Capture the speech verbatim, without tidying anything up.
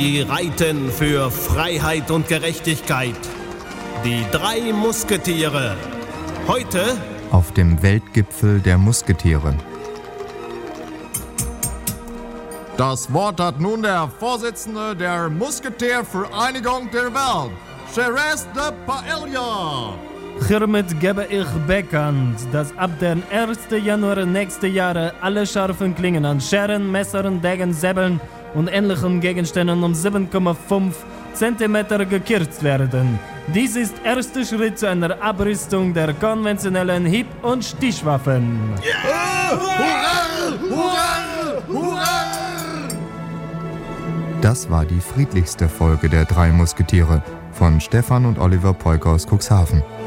Die reiten für Freiheit und Gerechtigkeit. Die drei Musketiere. Heute auf dem Weltgipfel der Musketiere. Das Wort hat nun der Vorsitzende der Musketiervereinigung der Welt, Jerez de Paella. Hiermit gebe ich bekannt, dass ab dem ersten Januar nächsten Jahres alle scharfen Klingen an Scheren, Messern, Degen, Säbeln und ähnlichen Gegenständen um sieben Komma fünf Zentimeter gekürzt werden. Dies ist erster Schritt zu einer Abrüstung der konventionellen Hieb- und Stichwaffen. Yeah! Hurra! Hurra! Hurra! Das war die friedlichste Folge der drei Musketiere von Stefan und Oliver Peuker aus Cuxhaven.